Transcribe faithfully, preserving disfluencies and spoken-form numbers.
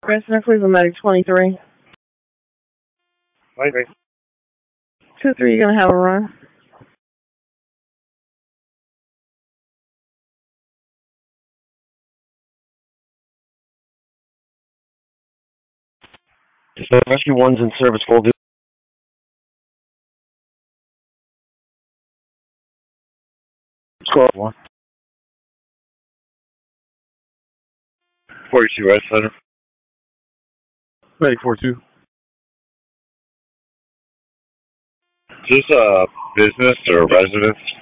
President Cleveland Medic twenty-three. Wait, wait. two three, you're going to have a run. Rescue one's in service, full duty. Squad one. forty-two Red Center. Ready, four two. Is this a business or residence?